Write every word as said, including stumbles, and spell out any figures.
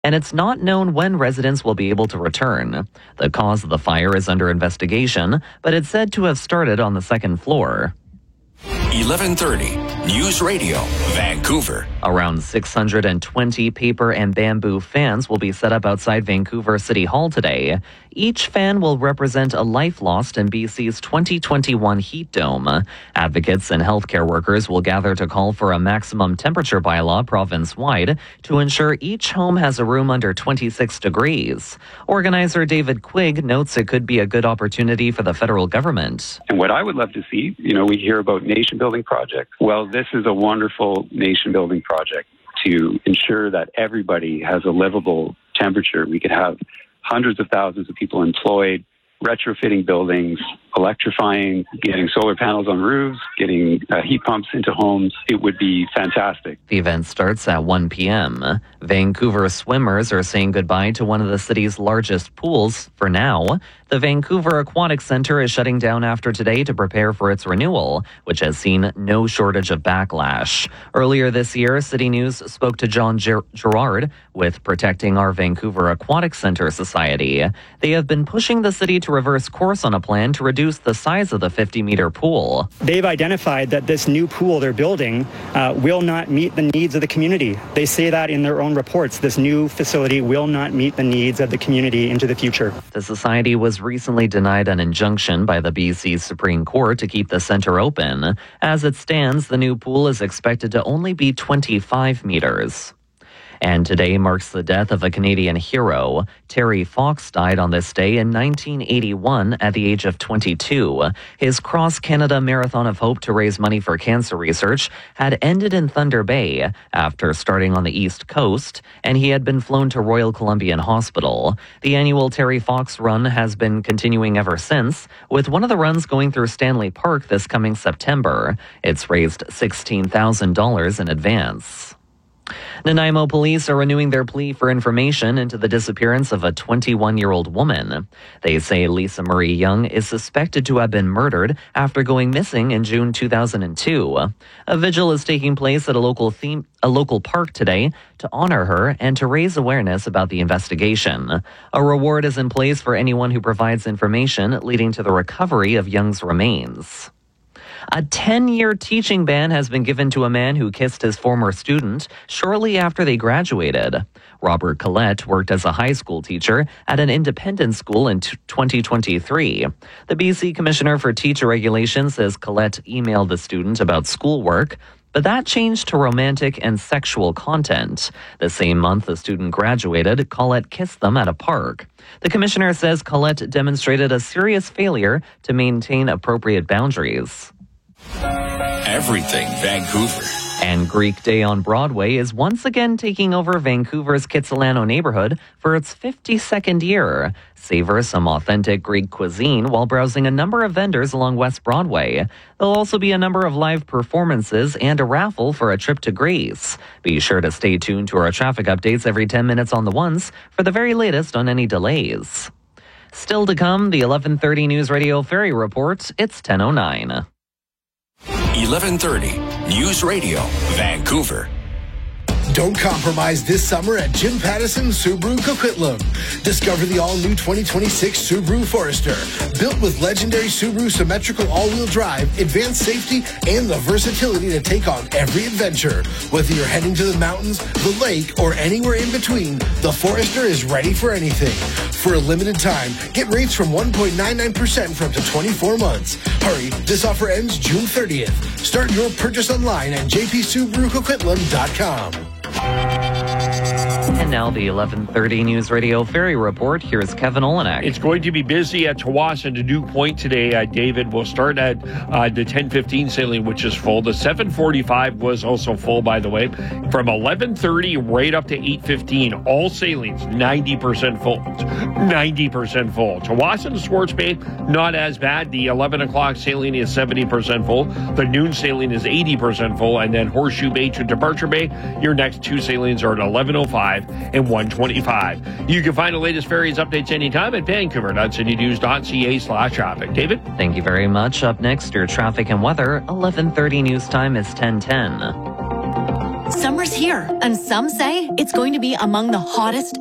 and it's not known when residents will be able to return. The cause of the fire is under investigation, but it's said to have started on the second floor. eleven thirty News Radio, Vancouver. Around six hundred twenty paper and bamboo fans will be set up outside Vancouver City Hall today. Each fan will represent a life lost in B C's twenty twenty-one heat dome. Advocates and healthcare workers will gather to call for a maximum temperature bylaw province-wide to ensure each home has a room under twenty-six degrees. Organizer David Quigg notes it could be a good opportunity for the federal government. And what I would love to see, you know, we hear about nation-building projects. Well, this is a wonderful nation-building project to ensure that everybody has a livable temperature. We could have hundreds of thousands of people employed, retrofitting buildings, electrifying, getting solar panels on roofs, getting uh, heat pumps into homes. It would be fantastic. The event starts at one p.m. Vancouver swimmers are saying goodbye to one of the city's largest pools for now. The Vancouver Aquatic Centre is shutting down after today to prepare for its renewal, which has seen no shortage of backlash. Earlier this year, City News spoke to John Ger- Gerard with Protecting Our Vancouver Aquatic Centre Society. They have been pushing the city to reverse course on a plan to reduce the size of the fifty-metre pool. They've identified that this new pool they're building uh, will not meet the needs of the community. They say that in their own reports. This new facility will not meet the needs of the community into the future. The society was recently denied an injunction by the B C Supreme Court to keep the centre open. As it stands, the new pool is expected to only be twenty-five metres. And today marks the death of a Canadian hero. Terry Fox died on this day in nineteen eighty-one at the age of twenty-two. His Cross Canada Marathon of Hope to raise money for cancer research had ended in Thunder Bay after starting on the East Coast, and he had been flown to Royal Columbian Hospital. The annual Terry Fox run has been continuing ever since, with one of the runs going through Stanley Park this coming September. It's raised sixteen thousand dollars in advance. Nanaimo police are renewing their plea for information into the disappearance of a twenty-one-year-old woman. They say Lisa Marie Young is suspected to have been murdered after going missing in June two thousand two. A vigil is taking place at a local theme, a local park today to honor her and to raise awareness about the investigation. A reward is in place for anyone who provides information leading to the recovery of Young's remains. A ten-year teaching ban has been given to a man who kissed his former student shortly after they graduated. Robert Collette worked as a high school teacher at an independent school in twenty twenty-three. The B C Commissioner for Teacher Regulations says Collette emailed the student about schoolwork, but that changed to romantic and sexual content. The same month the student graduated, Collette kissed them at a park. The commissioner says Collette demonstrated a serious failure to maintain appropriate boundaries. Everything Vancouver. And Greek Day on Broadway is once again taking over Vancouver's Kitsilano neighborhood for its fifty-second year. Savor some authentic Greek cuisine while browsing a number of vendors along West Broadway. There'll also be a number of live performances and a raffle for a trip to Greece. Be sure to stay tuned to our traffic updates every ten minutes on the ones for the very latest on any delays. Still to come, the eleven thirty News Radio Ferry Report. It's ten oh nine. eleven thirty News Radio, Vancouver. Don't compromise this summer at Jim Pattison Subaru Coquitlam. Discover the all-new twenty twenty-six Subaru Forester. Built with legendary Subaru symmetrical all-wheel drive, advanced safety, and the versatility to take on every adventure. Whether you're heading to the mountains, the lake, or anywhere in between, the Forester is ready for anything. For a limited time, get rates from one point nine nine percent for up to twenty-four months. Hurry, this offer ends June thirtieth. Start your purchase online at j p subaru coquitlam dot com. And now the eleven thirty News Radio Ferry Report. Here's Kevin Olenek. It's going to be busy at Tsawwassen to Duke Point today. Uh, David, we'll start at uh, the ten fifteen sailing, which is full. The seven forty-five was also full, by the way. From eleven thirty right up to eight fifteen, all sailings ninety percent full. ninety percent full. Tsawwassen to Swartz Bay, not as bad. The eleven o'clock sailing is seventy percent full. The noon sailing is eighty percent full. And then Horseshoe Bay to Departure Bay, your next two sailings are at eleven oh five and one twenty-five. You can find the latest ferries updates anytime at vancouver dot city news dot c a slash traffic. David? Thank you very much. Up next, your traffic and weather. eleven thirty news time is ten ten. Summer's here, and some say it's going to be among the hottest